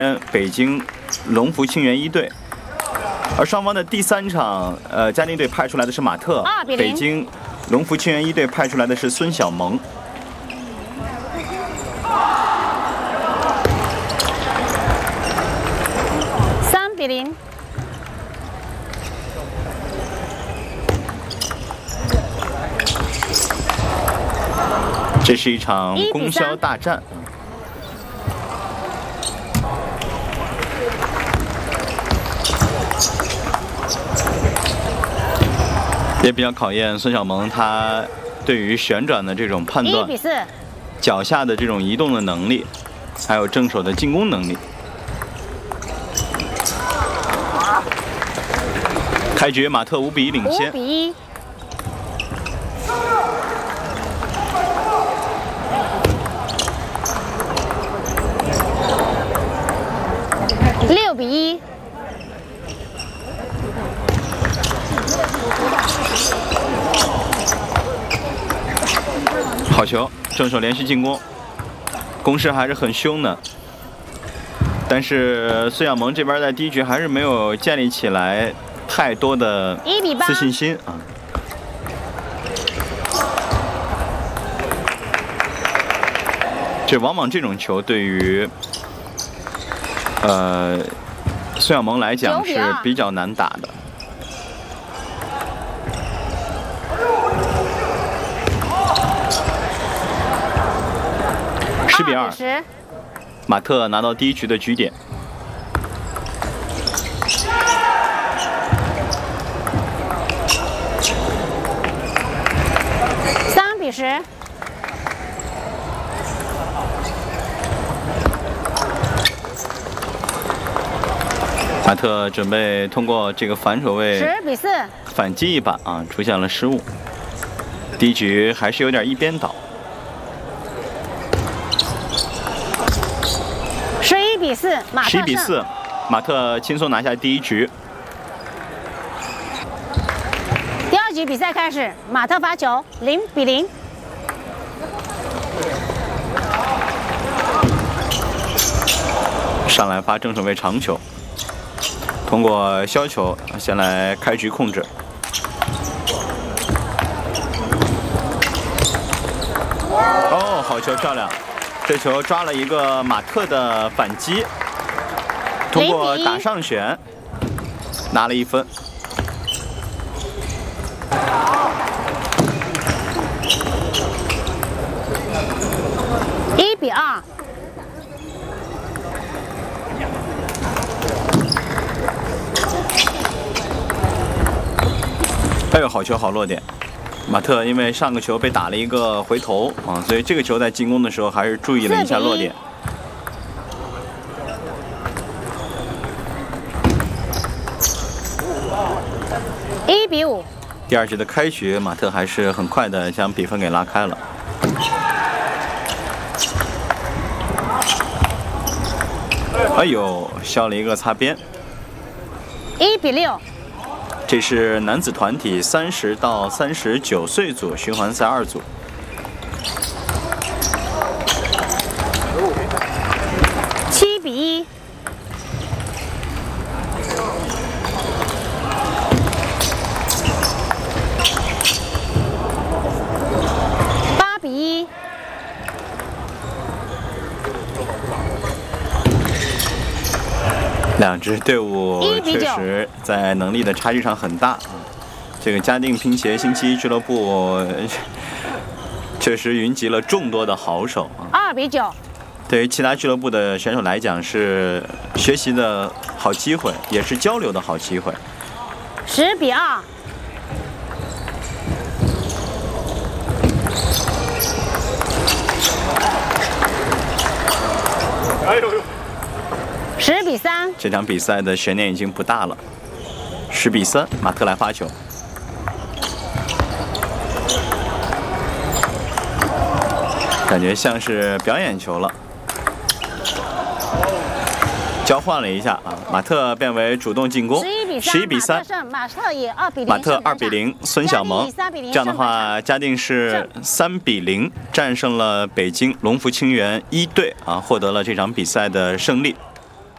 北京龙福清源一队。而双方的第3场，嘉定队派出来的是马特，北京龙福清源一队派出来的是孙晓萌。 3比0。 这是一场供销大战。也比较考验孙晓萌他对于旋转的这种判断，脚下的这种移动的能力，还有正手的进攻能力。开局马特5比1领先。 5比1。6比1。 好球，正手连续进攻，攻势还是很凶的。但是孙晓萌这边在第一局还是没有建立起来太多的自信心啊。往往这种球对于孙晓萌来讲是比较难打的。10比2，马特拿到第一局的局点。 3比10。 马特准备通过这个反手位 10比4 反击一把啊，出现了失误。第一局还是有点一边倒。 11比4，马特 11比4，马特轻松拿下第一局。 第2局比赛开始，马特发球0比0。 上来发正手位长球，通过削球先来开局控制。哦，好球，漂亮！这球抓了一个马特的反击，通过打上旋拿了1分。 1比2。 哎呦，好球，好落点！马特因为上个球被打了一个回头啊，所以这个球在进攻的时候还是注意了一下落点。 1比5。 第2局的开局，马特还是很快的将比分给拉开了。哎呦，削了一个擦边。 1比6。 这是男子团体30到39岁组循环赛2组。 7比1。8比1。 两支队伍确实在能力的差距上很大啊。这个嘉定乒协星期一俱乐部确实云集了众多的好手啊。 2比9。 对于其他俱乐部的选手来讲，是学习的好机会，也是交流的好机会。 10比2。 哎呦呦 ！10比3。 这场比赛的悬念已经不大了。10比3，马特来发球。感觉像是表演球了。交换了一下啊，马特变为主动进攻。11比3， 马特也2比0。 马特2比0，孙晓萌。这样的话，嘉定是3比0战胜了北京龙福清源一队啊，获得了这场比赛的胜利。